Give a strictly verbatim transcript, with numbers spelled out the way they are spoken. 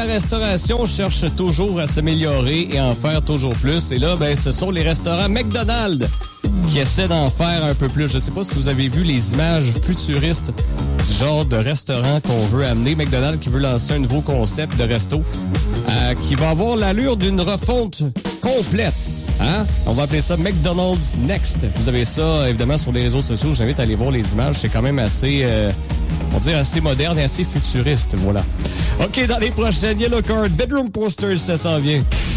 la restauration cherche toujours à s'améliorer et en faire toujours plus. Et là, ben, ce sont les restaurants McDonald's qui essaient d'en faire un peu plus. Je sais pas si vous avez vu les images futuristes du genre de restaurant qu'on veut amener. McDonald's qui veut lancer un nouveau concept de resto euh, qui va avoir l'allure d'une refonte complète. Hein? On va appeler ça McDonald's Next. Vous avez ça, évidemment, sur les réseaux sociaux. J'invite à aller voir les images. C'est quand même assez, euh, on va dire, assez moderne et assez futuriste. Voilà. OK, dans les prochaines, Yellow Card, Bedroom Posters, ça s'en vient.